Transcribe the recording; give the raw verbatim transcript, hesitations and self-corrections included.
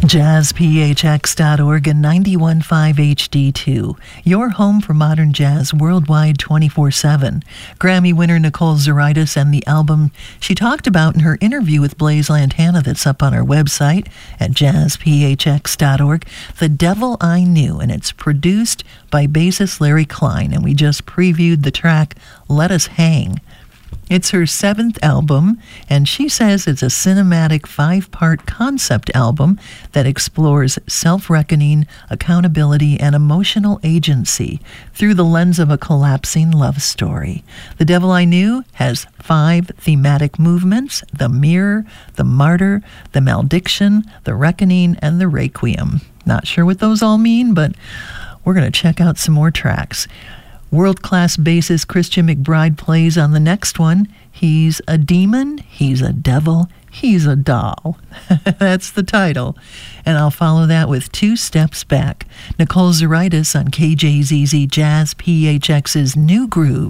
jazz p h x dot org and ninety-one point five H D two, your home for modern jazz worldwide twenty-four seven. Grammy winner Nicole Zaritis and the album she talked about in her interview with Blaise Lantana that's up on our website at jazz p h x dot org, The Devil I Knew, and it's produced by bassist Larry Klein, and we just previewed the track Let Us Hang. It's her seventh album, and she says it's a cinematic five-part concept album that explores self-reckoning, accountability, and emotional agency through the lens of a collapsing love story. The Devil I Knew has five thematic movements: the mirror, the martyr, the malediction, the reckoning, and the requiem. Not sure what those all mean, but we're going to check out some more tracks. World-class bassist Christian McBride plays on the next one. He's a demon, he's a devil, he's a doll. That's the title. And I'll follow that with Two Steps Back. Nicole Zaritis on K J Z Z Jazz P H X's New Groove.